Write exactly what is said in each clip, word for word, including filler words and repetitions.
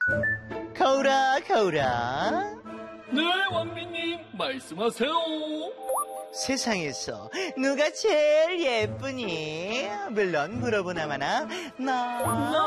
거울아, 거울아. 네, 왕비님, 말씀하세요. 세상에서 누가 제일 예쁘니? 물론 물어보나마나 나...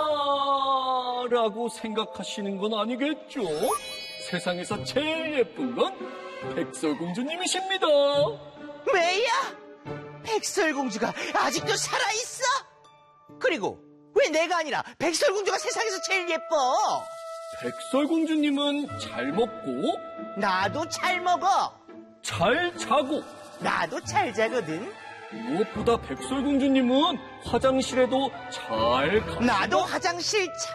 나라고 생각하시는 건 아니겠죠? 세상에서 제일 예쁜 건 백설공주님이십니다. 왜야? 백설공주가 아직도 살아있어? 그리고 왜 내가 아니라 백설공주가 세상에서 제일 예뻐? 백설공주님은 잘 먹고 나도 잘 먹어. 잘 자고 나도 잘 자거든. 무엇보다 백설공주님은 화장실에도 잘 가. 나도 화장실 잘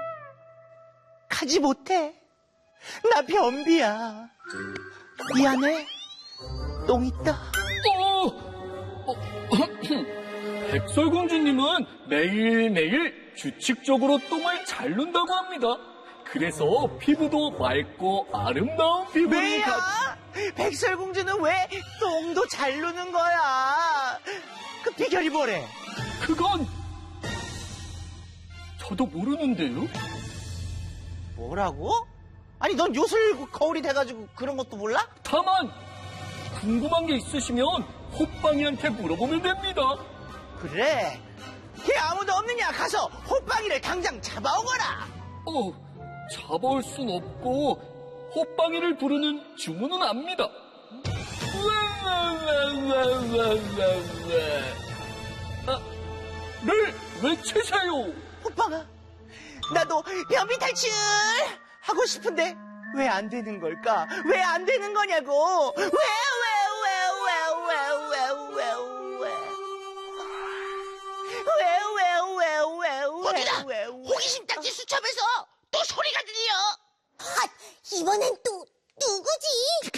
가지 못해. 나 변비야. 이 안에 똥 있다. 어! 어, 백설공주님은 매일매일 규칙적으로 똥을 잘 눈다고 합니다. 그래서 피부도 맑고 아름다운 피부를 왜야? 가... 백설공주는 왜 똥도 잘 누는 거야? 그 비결이 뭐래? 그건 저도 모르는데요. 뭐라고? 아니 넌 요술 거울이 돼가지고 그런 것도 몰라? 다만 궁금한 게 있으시면 호빵이한테 물어보면 됩니다. 그래? 걔 아무도 없느냐? 가서 호빵이를 당장 잡아오거라. 어, 잡아올 순 없고 호빵이를 부르는 주문은 압니다. 아, 를 외치세요. 호빵아, 나도 변비 탈출 하고 싶은데 왜 안 되는 걸까? 왜 안 되는 거냐고? 왜, 왜, 왜, 왜, 왜, 왜, 왜, 왜? 왜, 왜, 왜, 왜, 호기다! 왜, 왜, 왜? 호기심 딱지 수첩에서 또 소리가 들려. 핫! 이번엔 또 누구지?